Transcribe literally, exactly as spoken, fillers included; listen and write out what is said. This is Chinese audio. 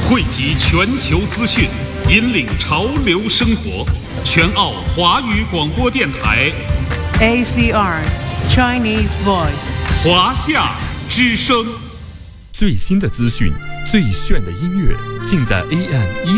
汇集全球资讯，引领潮流生活。全澳华语广播电台 A C R Chinese Voice 华夏之声， 最新的资讯，最炫的音乐，尽在 A M 一